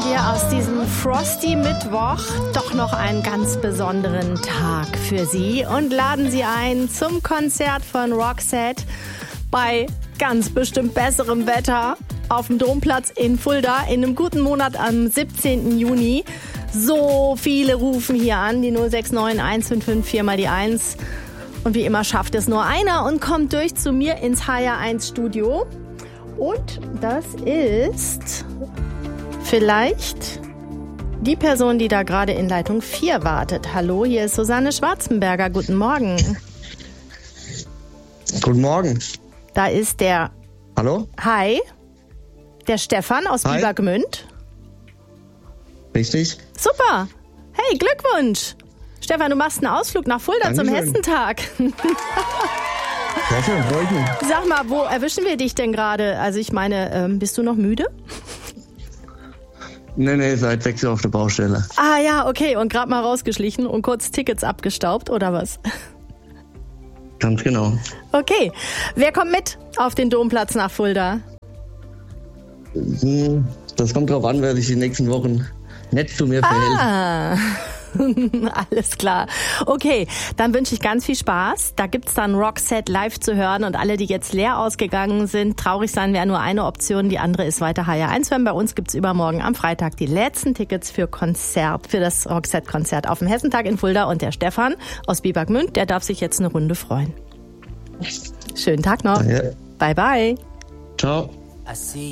wir aus diesem Frosty Mittwoch doch noch einen ganz besonderen Tag für Sie und laden Sie ein zum Konzert von Roxette bei ganz bestimmt besserem Wetter auf dem Domplatz in Fulda in einem guten Monat am 17. Juni. So viele rufen hier an, die 069 155 4 mal die 1. Und wie immer schafft es nur einer und kommt durch zu mir ins HR1 Studio. Und das ist vielleicht die Person, die da gerade in Leitung 4 wartet. Hallo, hier ist Susanne Schwarzenberger. Guten Morgen. Guten Morgen. Da ist der... Hallo? Hi. Der Stefan aus Hi. Biebergmünd. Richtig? Super. Hey, Glückwunsch. Stefan, du machst einen Ausflug nach Fulda zum Dankeschön. Hessentag. Sehr schön, freue ich mich. Sag mal, wo erwischen wir dich denn gerade? Also ich meine, bist du noch müde? Nee, seit 6 Uhr auf der Baustelle. Ah ja, okay. Und gerade mal rausgeschlichen und kurz Tickets abgestaubt, oder was? Ganz genau. Okay. Wer kommt mit auf den Domplatz nach Fulda? Das kommt drauf an, wer sich die nächsten Wochen nett zu mir verhält. Ah, alles klar. Okay, dann wünsche ich ganz viel Spaß. Da gibt's dann Roxette live zu hören und alle, die jetzt leer ausgegangen sind, traurig sein wäre nur eine Option, die andere ist weiter HR1 hören. Bei uns gibt's übermorgen am Freitag die letzten Tickets für das Roxette-Konzert auf dem Hessentag in Fulda und der Stefan aus Biebergmünd, der darf sich jetzt eine Runde freuen. Schönen Tag noch. Ja. Bye, bye. Ciao. I see